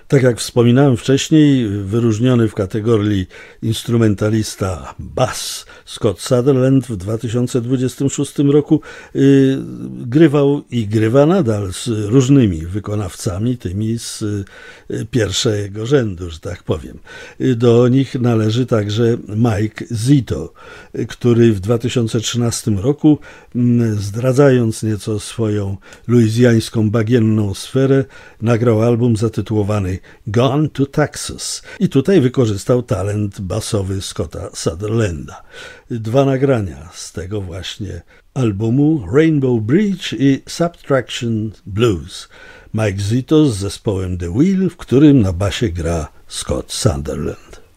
Tak jak wspominałem wcześniej, wyróżniony w kategorii instrumentalista bass Scott Sutherland w 2026 roku grywał i grywa nadal z różnymi wykonawcami, tymi z pierwszego rzędu, że tak powiem. Do nich należy także Mike Zito, który w 2013 roku, zdradzając nieco swoją luizjańską bagienną sferę, nagrał album zatytułowany Gone to Texas i tutaj wykorzystał talent basowy Scotta Sutherlanda. Dwa nagrania z tego właśnie albumu, Rainbow Bridge i Subtraction Blues. Mike Zito z zespołem The Wheel, w którym na basie gra Scott Sutherland.